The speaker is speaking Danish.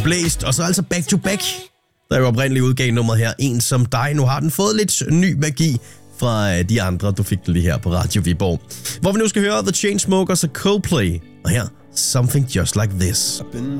Blæst, og så altså Back to Back, der jo oprindeligt udgav nummeret her, En som dig. Nu har den fået lidt ny magi fra de andre. Du fik det lige her på Radio Viborg, hvor vi nu skal høre The Chainsmokers og Coldplay, og her Something Just Like This.